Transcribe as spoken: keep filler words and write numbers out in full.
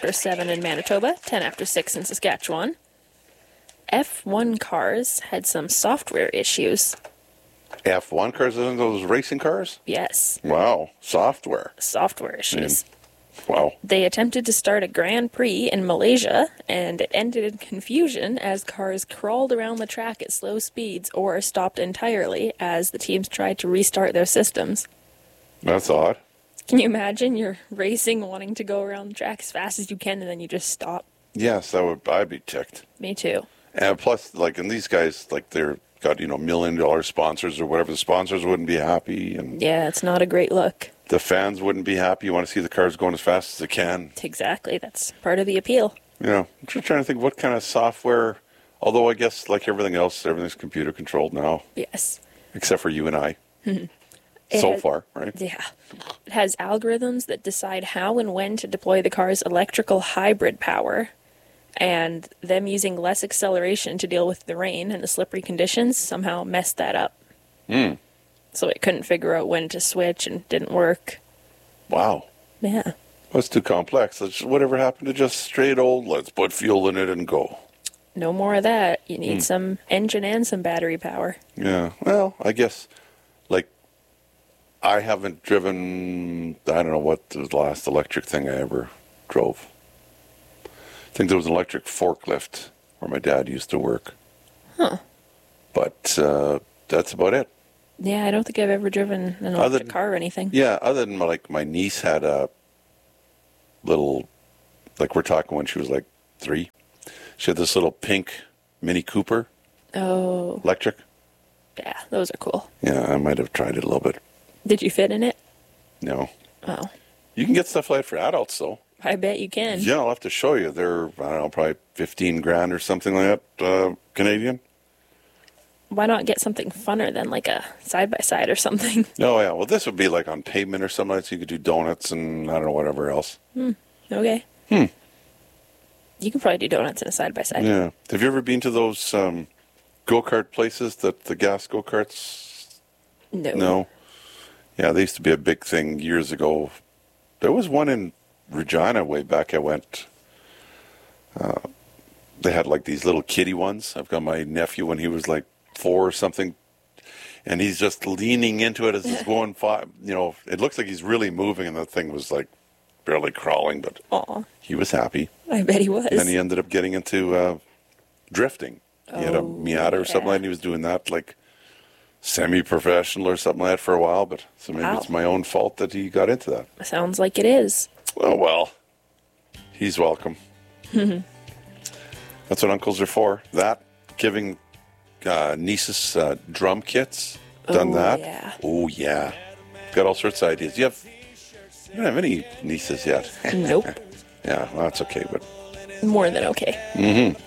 after seven in Manitoba, ten after six in Saskatchewan. F one cars had some software issues. F one cars, isn't those racing cars? Yes. Wow, software. Software issues. Mm. Wow. They attempted to start a Grand Prix in Malaysia, and it ended in confusion as cars crawled around the track at slow speeds or stopped entirely as the teams tried to restart their systems. That's odd. Can you imagine you're racing, wanting to go around the track as fast as you can, and then you just stop? Yes, that would. I'd be ticked. Me too. And plus, like, and these guys, like, they're got, you know, million dollar sponsors or whatever. The sponsors wouldn't be happy, and Yeah, it's not a great look. the fans wouldn't be happy. You want to see the cars going as fast as they can. Exactly. That's part of the appeal. You know, I'm just trying to think what kind of software. Although I guess, like everything else, everything's computer controlled now, Yes. except for you and I. It So has- far, right? Yeah. It has algorithms that decide how and when to deploy the car's electrical hybrid power, and them using less acceleration to deal with the rain and the slippery conditions somehow messed that up. Mm. So it couldn't figure out when to switch and didn't work. Wow. Yeah. That's too complex. That's whatever happened to just straight old, let's put fuel in it and go. No more of that. You need some engine and some battery power. Yeah. Well, I guess, like, I haven't driven, I don't know what the last electric thing I ever drove. I think there was an electric forklift where my dad used to work. Huh. But uh, that's about it. Yeah, I don't think I've ever driven an Other electric than- car or anything. Yeah, other than, like, my niece had a little, like, we're talking when she was, like, three. She had this little pink Mini Cooper Oh, electric. yeah, those are cool. Yeah, I might have tried it a little bit. Did you fit in it? No. Oh, You can get stuff like that for adults, though. I bet you can. Yeah, I'll have to show you. They're, I don't know, probably fifteen grand or something like that, uh, Canadian. Why not get something funner than like a side-by-side or something? Oh, yeah. Well, this would be like on pavement or something like that, so you could do donuts and I don't know, whatever else. Okay. Hmm. You can probably do donuts in a side-by-side. Yeah. Have you ever been to those um, go-kart places, that the gas go-karts? No. No. Yeah, they used to be a big thing years ago. There was one in Regina way back I went. Uh, they had like these little kiddie ones. I've got my nephew when he was like four or something, and he's just leaning into it as it's going five. You know, it looks like he's really moving, and the thing was like barely crawling, but Aw, he was happy. I bet he was. And then he ended up getting into uh, drifting. He had a Oh, Miata or something yeah. like that, and he was doing that like semi-professional or something like that for a while, but so maybe Wow. it's my own fault that he got into that. Sounds like it is. Oh, well, he's welcome. That's what uncles are for. That, giving uh, nieces uh, drum kits, done Oh, that. yeah. Oh, yeah. Got all sorts of ideas. You have, you don't have any nieces yet. Nope. Yeah, well, that's okay, but More than okay.